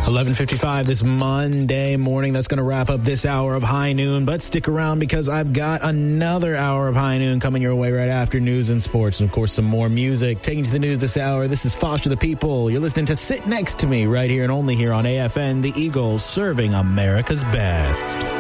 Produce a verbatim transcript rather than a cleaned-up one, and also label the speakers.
Speaker 1: eleven fifty-five this Monday morning. That's going to wrap up this hour of High Noon. But stick around because I've got another hour of High Noon coming your way right after news and sports. And, of course, some more music. Taking to the news this hour, this is Foster the People. You're listening to Sit Next to Me right here and only here on A F N, the Eagles, serving America's best.